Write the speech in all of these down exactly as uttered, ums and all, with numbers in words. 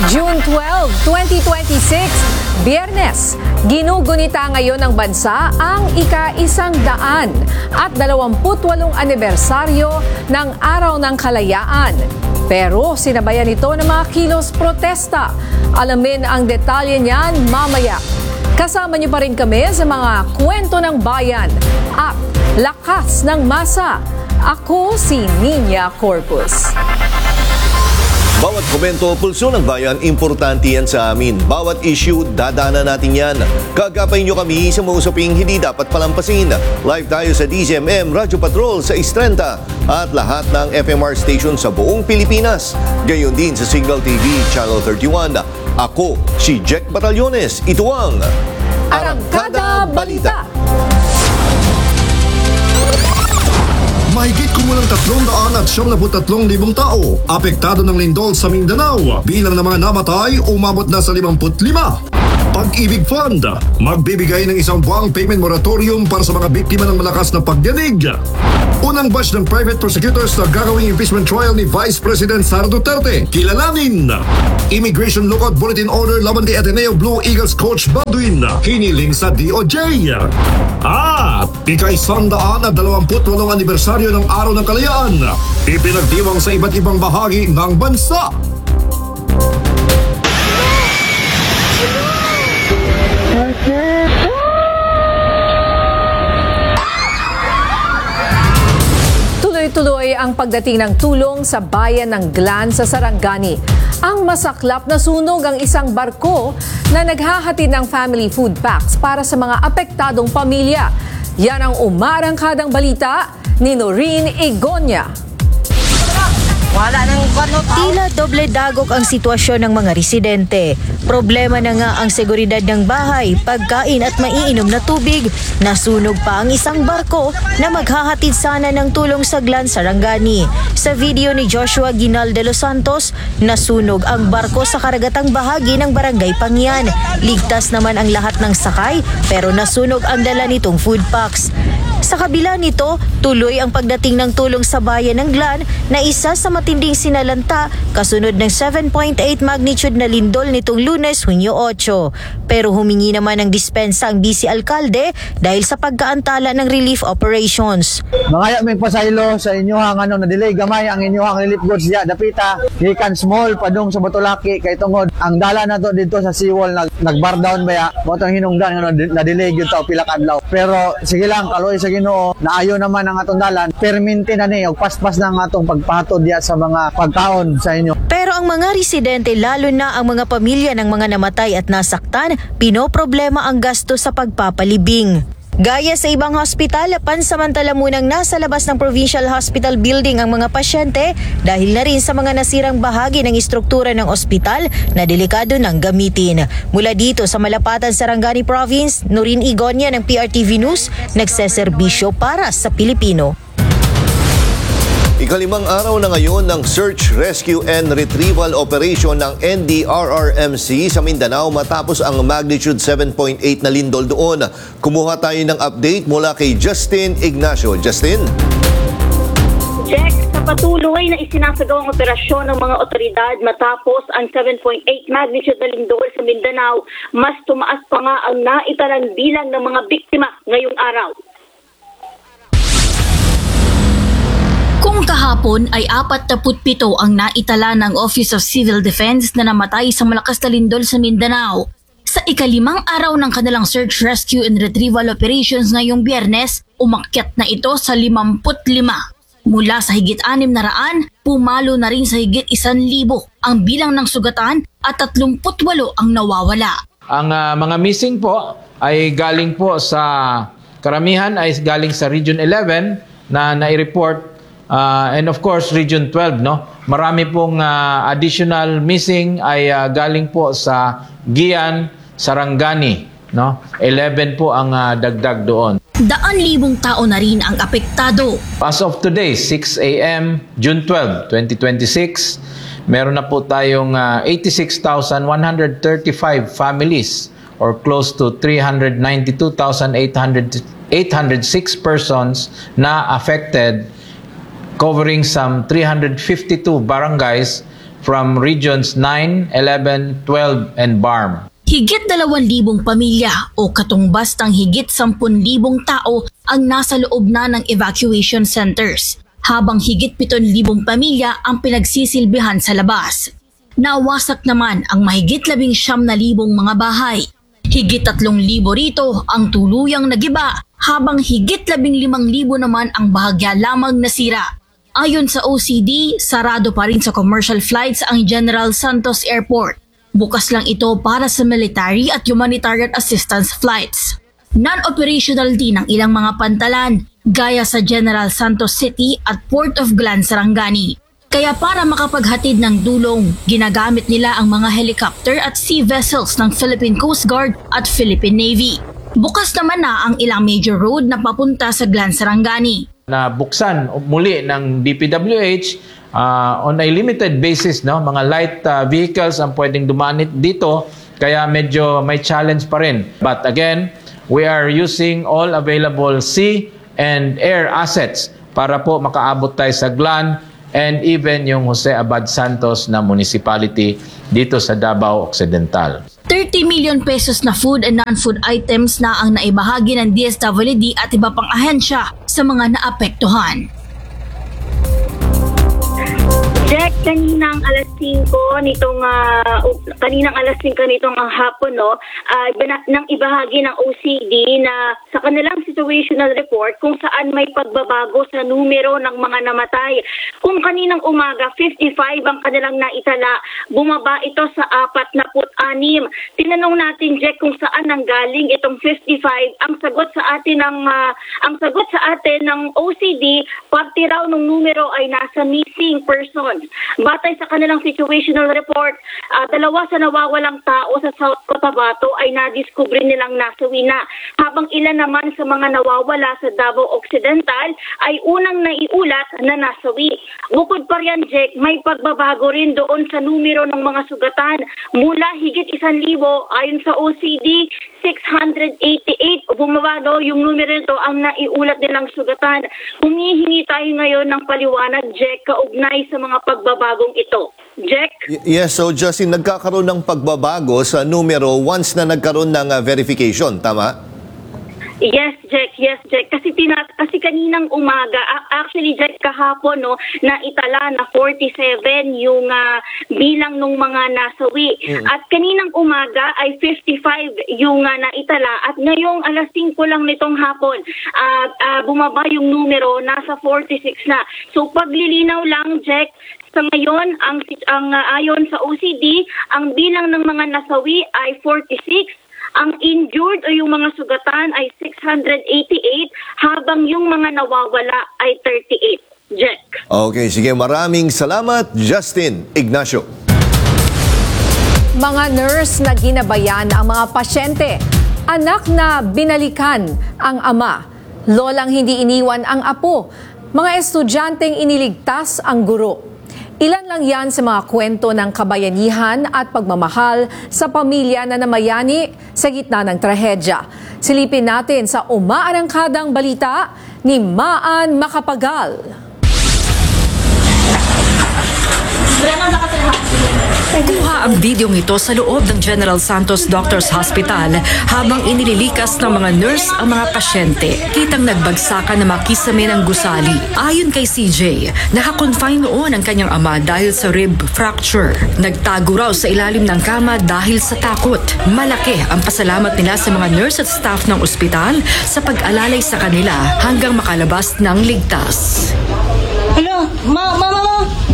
June twelve, twenty twenty-six, Biyernes, ginugunita ngayon ng bansa ang ika-isang daan at dalawamput walong anibersaryo ng Araw ng Kalayaan. Pero sinabayan ito ng mga kilos protesta. Alamin ang detalye niyan mamaya. Kasama niyo pa rin kami sa mga kwento ng bayan at lakas ng masa. Ako si Nina Corpus. Bawat komento, pulso ng bayan, importante yan sa amin. Bawat issue, dadaanan natin yan. Kagapay nyo kami sa mga usaping hindi dapat palampasin. Live tayo sa D Z M M Radio Patrol sa Istrenta at lahat ng F M R station sa buong Pilipinas. Gayon din sa Signal T V Channel thirty-one. Ako, si Jack Batallones. Ito ang Arangkada Balita. Mahigit kumulang tatlong daan at siyam na tatlong libong tao apektado ng lindol sa Mindanao. Bilang ng mga namatay, umabot na sa limampu't lima. Pag-ibig Fund, magbibigay ng isang buwang payment moratorium para sa mga biktima ng malakas na pagdinig. Unang batch ng private prosecutors na gagawing impeachment trial ni Vice President Sara Duterte. Kilalanin. Immigration Lookout Bulletin Order laban kay Ateneo Blue Eagles coach Baldwin. Hiniling sa D O J. At ika-isang daan at dalawamput walong anibersaryo ng Araw ng Kalayaan. Ipinagdiwang sa iba't ibang bahagi ng bansa. Tuloy-tuloy ang pagdating ng tulong sa bayan ng Glan sa Sarangani. Ang masaklap na sunog ang isang barko na naghahatid ng family food packs para sa mga apektadong pamilya. Yan ang umarangkadang balita ni Noreen Igonia. Wala nang kwano. Tila doble dagok ang sitwasyon ng mga residente. Problema na nga ang seguridad ng bahay, pagkain at maiinom na tubig. Nasunog pa ang isang barko na maghahatid sana ng tulong sa Glan, Sarangani. Sa video ni Joshua Ginal de los Santos, nasunog ang barko sa karagatang bahagi ng Barangay Pangyan. Ligtas naman ang lahat ng sakay pero nasunog ang dala nitong food packs. Sa kabila nito, tuloy ang pagdating ng tulong sa bayan ng Glan na isa sa matinding sinalanta kasunod ng seven point eight magnitude na lindol nitong Lunes, Hunyo eight. Pero humingi naman ng dispensa ang Vice Alkalde dahil sa pagkaantala ng relief operations. Mga may pasaylo sa inyohang ano, na-delay gamay ang inyohang relief goods diya dapita gikan small padung sa Batulaki kay tungod ang dala na to dito sa seawall nag nag-bar down baya mo tong hinungdan nga na-delay gyud ta pila ka adlaw. Pero sige lang kaloy sa Ginoo naayo naman ang atong dalan perminti na ni og paspas na ang atong pagpahatod diya sa mga pagkaon sa inyo. Pero ang mga residente lalo na ang mga pamilya ng mga namatay at nasaktan, pinoproblema ang gasto sa pagpapalibing. Gaya sa ibang hospital, pansamantala munang nasa labas ng Provincial Hospital Building ang mga pasyente dahil na rin sa mga nasirang bahagi ng istruktura ng ospital na delikado ng gamitin. Mula dito sa Malapatan, Sarangani Province, Noreen Igonia ng P R T V News, nagseserbisyo para sa Pilipino. Ikalimang araw na ngayon ng Search, Rescue and Retrieval Operation ng N D R R M C sa Mindanao matapos ang magnitude seven point eight na lindol doon. Kumuha tayo ng update mula kay Justin Ignacio. Justin? Check sa patuloy na isinasagawang operasyon ng mga otoridad matapos ang seven point eight magnitude na lindol sa Mindanao, mas tumaas pa nga ang naitalang bilang ng mga biktima ngayong araw. Kung kahapon ay forty-seven ang naitala ng Office of Civil Defense na namatay sa malakas na lindol sa Mindanao, sa ikalimang araw ng kanilang search, rescue and retrieval operations ngayong Biyernes, umakyat na ito sa fifty-five. Mula sa higit anim na raan, pumalo na rin sa higit isang libo ang bilang ng sugatan at thirty-eight ang nawawala. Ang uh, mga missing po ay galing po sa karamihan ay galing sa Region eleven na nai-report. Uh, and of course, Region twelve, no? Marami pong uh, additional missing ay uh, galing po sa Gian, Sarangani, no? eleven po ang uh, dagdag doon. Daan libong tao na rin ang apektado. As of today, six A M, June twelfth, twenty twenty-six, meron na po tayong uh, eighty-six thousand one hundred thirty-five families or close to three hundred ninety-two thousand eight hundred six persons na affected, covering some three hundred fifty-two barangays from regions nine, eleven, twelve, and B A R M. Higit dalawang libong pamilya o katumbas ng higit sampun libong tao ang nasa loob na ng evacuation centers, habang higit pitong libong pamilya ang pinagsisilbihan sa labas. Nawasak naman ang mahigit labing siyam na libong mga bahay. Higit tatlong libo rito ang tuluyang nagiba, habang higit labing limang libo naman ang bahagya lamang nasira. Ayon sa O C D, sarado pa rin sa commercial flights ang General Santos Airport. Bukas lang ito para sa military at humanitarian assistance flights. Non-operational din ang ilang mga pantalan, gaya sa General Santos City at Port of Glan, Sarangani. Kaya para makapaghatid ng tulong, ginagamit nila ang mga helicopter at sea vessels ng Philippine Coast Guard at Philippine Navy. Bukas naman na ang ilang major road na papunta sa Glan, Sarangani. Na buksan muli ng D P W H uh, on a limited basis, no, mga light uh, vehicles ang pwedeng dumaan dito, kaya medyo may challenge pa rin. But again, we are using all available sea and air assets para po makaabot tayo sa Glan and even yung Jose Abad Santos na municipality dito sa Davao Occidental. thirty million pesos na food and non-food items na ang naibahagi ng D S W D at iba pang ahensya sa mga naapektuhan. Jack, kaninang alas singko nitong uh, kaninang alas singko nitong ang hapon, no, uh, nang ibahagi ng O C D na sa kanilang situational report kung saan may pagbabago sa numero ng mga namatay. Kung kaninang umaga fifty-five ang kanilang naitala, bumaba ito sa apat na anim. Tinanong natin, Jack, kung saan nanggaling itong fifty-five. Ang sagot sa atin ng uh, ang sagot sa atin ng O C D, parte raw ng numero ay nasa missing person. Batay sa kanilang situational report, uh, dalawa sa nawawalang tao sa South Cotabato ay nadiskubre nilang nasawi na, habang ilan naman sa mga nawawala sa Davao Occidental ay unang naiulat na nasawi. Bukod pa riyan, Jack, may pagbabago rin doon sa numero ng mga sugatan mula higit isang libo ayon sa O C D, six hundred eighty-eight bumaba no, yung numero nito ang naiulat nilang sugatan. Humihingi tayo ngayon ng paliwanag, Jack, kaugnay sa mga pagbabagong ito. Jack? Y- yes, so Justin, nagkakaroon ng pagbabago sa numero once na nagkaroon ng uh, verification, tama? Yes, Jack. Yes, Jack. Kasi tina- kasi kaninang umaga, actually, Jack, kahapon, no, na itala na forty-seven yung uh, bilang ng mga nasawi. Mm. At kaninang umaga ay fifty-five yung uh, naitala. At ngayong alas singko lang nitong hapon, uh, uh, bumaba yung numero, nasa forty-six na. So, paglilinaw lang, Jack, sa ngayon, ang, ang uh, ayon sa O C D, ang bilang ng mga nasawi ay forty-six. Ang injured o yung mga sugatan ay six hundred eighty-eight, habang yung mga nawawala ay thirty-eight. Jack. Okay, sige. Maraming salamat, Justin Ignacio. Mga nurse na ginabayan ang mga pasyente, anak na binalikan ang ama, lolang hindi iniwan ang apo, mga estudyanteng iniligtas ang guro. Ilan lang yan sa mga kwento ng kabayanihan at pagmamahal sa pamilya na namayani sa gitna ng trahedya. Silipin natin sa umaarangkadang balita ni Maan Macapagal. Kuha ang videong ito sa loob ng General Santos Doctors Hospital habang inililikas ng mga nurse ang mga pasyente. Kitang nagbagsakan na makisame ng gusali. Ayon kay C J, nakakonfine noon ang kanyang ama dahil sa rib fracture. Nagtago raw sa ilalim ng kama dahil sa takot. Malaki ang pasalamat nila sa mga nurse at staff ng ospital sa pag-alalay sa kanila hanggang makalabas ng ligtas. Hello, ma, ma, ma, ma.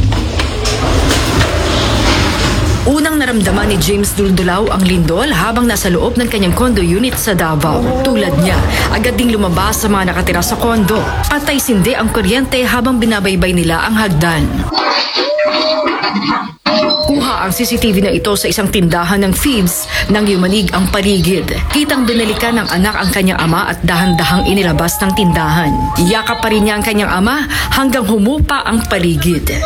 Unang naramdaman ni James Duldulaw ang lindol habang nasa loob ng kanyang condo unit sa Davao. Tulad niya, agad ding lumabas sa mga nakatira sa condo. Patay sindi ang kuryente habang binabaybay nila ang hagdan. Kuha ang C C T V na ito sa isang tindahan ng feeds nang yumanig ang paligid. Kitang binalikan ng anak ang kanyang ama at dahan-dahang inilabas ng tindahan. Yakap pa rin niya ang kanyang ama hanggang humupa ang paligid.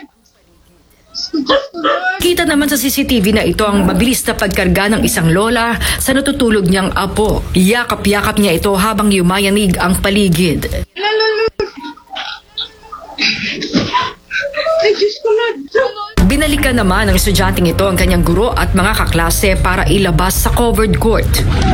Kita naman sa C C T V na ito ang mabilis na pagkarga ng isang lola sa natutulog niyang apo. Yakap-yakap niya ito habang yumayanig ang paligid. Ay, Diyos ko, Lord. Binalikan naman ng estudyanteng ito ang kanyang guro at mga kaklase para ilabas sa covered court.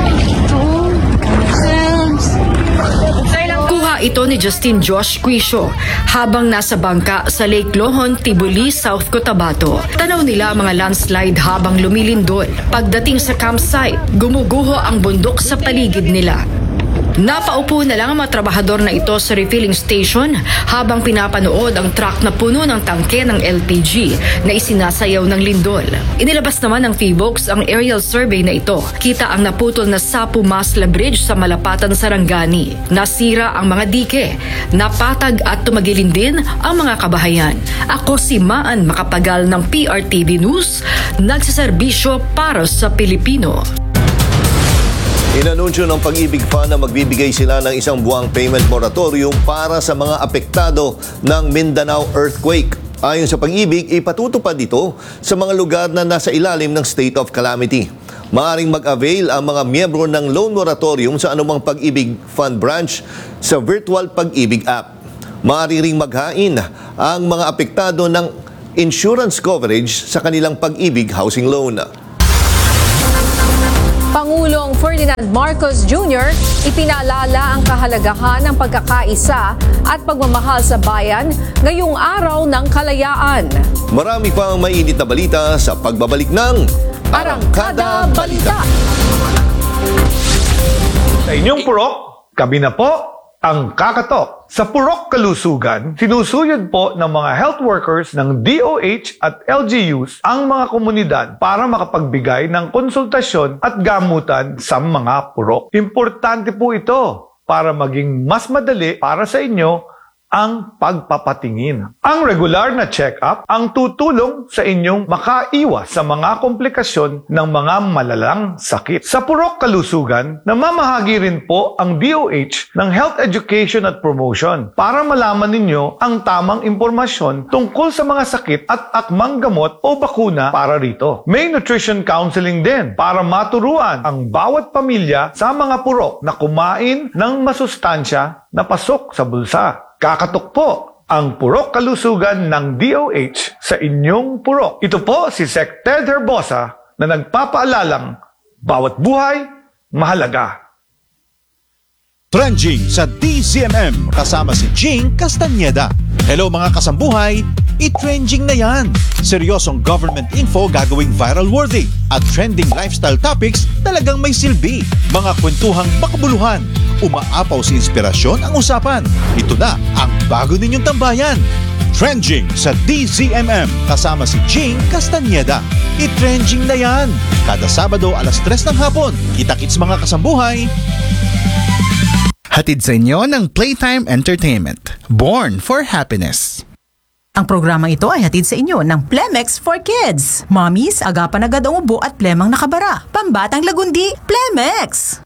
Kuha ito ni Justin Josh Quisio habang nasa bangka sa Lake Lohon, Tibuli, South Cotabato. Tanaw nila ang mga landslide habang lumilindol. Pagdating sa campsite, gumuguho ang bundok sa paligid nila. Napaupo na lang ang mga trabahador na ito sa refilling station habang pinapanood ang truck na puno ng tangke ng L P G na isinasayaw ng lindol. Inilabas naman ng P-Box ang aerial survey na ito. Kita ang naputol na Sapu Masla Bridge sa Malapatan, Sarangani. Nasira ang mga dike, napatag at tumagilin din ang mga kabahayan. Ako si Maan Makapagal ng P R T V News, nagsaserbisyo para sa Pilipino. Inanunsyo ng Pag-ibig Fund na magbibigay sila ng isang buwang payment moratorium para sa mga apektado ng Mindanao earthquake. Ayon sa Pag-ibig, ipatutupad ito sa mga lugar na nasa ilalim ng state of calamity. Maaring mag-avail ang mga miyembro ng loan moratorium sa anumang Pag-ibig Fund branch sa virtual Pag-ibig app. Maaari ring maghain ang mga apektado ng insurance coverage sa kanilang Pag-ibig housing loan. Pangulong Ferdinand Marcos Junior ipinaalala ang kahalagahan ng pagkakaisa at pagmamahal sa bayan ngayong araw ng kalayaan. Marami pang mainit na balita sa pagbabalik ng Arangkada Balita. Sa inyong purok, kami na po ang kakatok. Sa Purok Kalusugan, sinusuyod po ng mga health workers ng D O H at L G Us ang mga komunidad para makapagbigay ng konsultasyon at gamutan sa mga purok. Importante po ito para maging mas madali para sa inyo ang pagpapatingin. Ang regular na check-up ang tutulong sa inyong makaiwas sa mga komplikasyon ng mga malalang sakit. Sa Purok Kalusugan, namamahagi rin po ang D O H ng Health Education at Promotion para malaman ninyo ang tamang impormasyon tungkol sa mga sakit at akmang gamot o bakuna para rito. May nutrition counseling din para maturuan ang bawat pamilya sa mga purok na kumain ng masustansya na pasok sa bulsa. Kakatok po ang Purok Kalusugan ng D O H sa inyong purok. Ito po si Sec Ted Herbosa na nagpapaalalang bawat buhay mahalaga. Trending sa D Z M M kasama si Jing Castañeda. Hello mga kasambuhay, i-trending na yan. Seryosong government info gagawing viral worthy at trending lifestyle topics talagang may silbi. Mga kwentuhang makabuluhan, umaapaw sa inspirasyon ang usapan. Ito na ang bago ninyong tambayan. Trending sa D Z M M kasama si Jing Castañeda. I-trending na yan. Kada Sabado alas tres ng hapon. Kita-kits mga kasambuhay. Hatid sa inyo ng Playtime Entertainment. Born for Happiness. Ang programang ito ay hatid sa inyo ng Plemex for Kids. Mommies, agapan agad ang ubo at plemang nakabara. Pambatang lagundi, Plemex!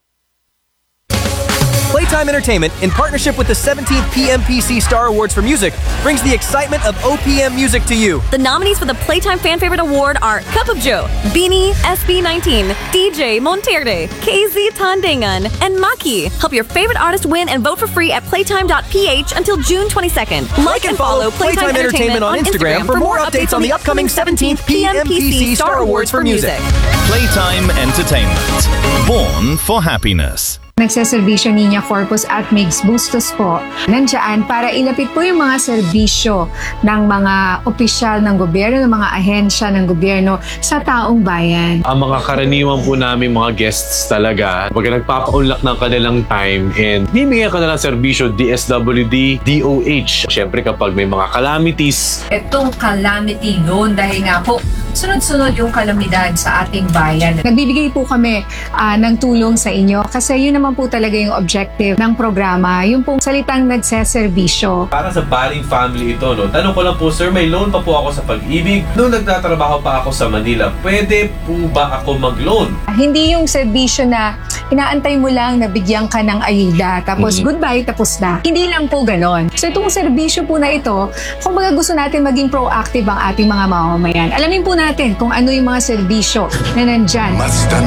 Playtime Entertainment, in partnership with the seventeenth P M P C Star Awards for Music, brings the excitement of O P M music to you. The nominees for the Playtime Fan Favorite Award are Cup of Joe, Beanie, S B nineteen, D J Monterde, K Z Tandangan, and Maki. Help your favorite artist win and vote for free at playtime dot p h until June twenty-second. Like and follow Playtime Entertainment on Instagram for more updates on the upcoming seventeenth P M P C Star Awards for Music. Playtime Entertainment. Born for Happiness. Nagseserbisyo Niña Corpus at Migs Bustos po. Nandiyan para ilapit po yung mga serbisyo ng mga opisyal ng gobyerno, ng mga ahensya ng gobyerno sa taong bayan. Ang mga karaniwan po namin mga guests talaga, pag nagpapaunlak ng kanilang time and bibigyan ka na ng serbisyo D S W D, D O H. Siyempre kapag may mga calamities. Itong calamity loan dahil nga po sunod-sunod yung kalamidad sa ating bayan. Nagbibigay po kami uh, ng tulong sa inyo kasi yun naman po talaga yung objective ng programa, yung pong salitang nagseserbisyo. Para sa Baling family ito, no? Tanong ko lang po, sir, may loan pa po ako sa Pag-ibig. Noong nagtatrabaho pa ako sa Manila, pwede po ba ako mag-loan? Hindi yung serbisyo na inaantay mo lang na bigyan ka ng ayuda, tapos mm-hmm. goodbye, tapos na. Hindi lang po ganon. So itong serbisyo po na ito, kung baga gusto natin maging proactive ang ating mga mamamayan, alamin po natin kung ano yung mga serbisyo na nandyan.